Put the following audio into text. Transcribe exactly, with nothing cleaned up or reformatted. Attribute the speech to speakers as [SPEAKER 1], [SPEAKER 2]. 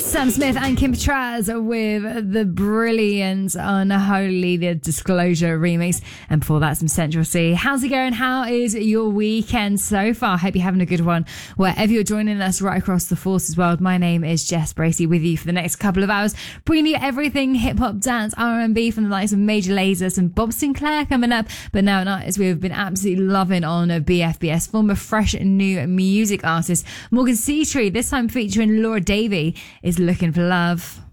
[SPEAKER 1] Sam Smith and Kim Petras with the brilliant Unholy the Disclosure remix. And before that, some Central C. How's it going? How is your weekend so far? Hope you're having a good one wherever you're joining us right across the Forces world. My name is Jess Bracey with you for the next couple of hours, bringing you everything hip-hop, dance, R and B from the likes of Major Lazer and Bob Sinclair coming up. But now, as we've been absolutely loving on B F B S, former fresh new music artist Morgan Seatree, this time featuring Laura Davey, is Looking for Love.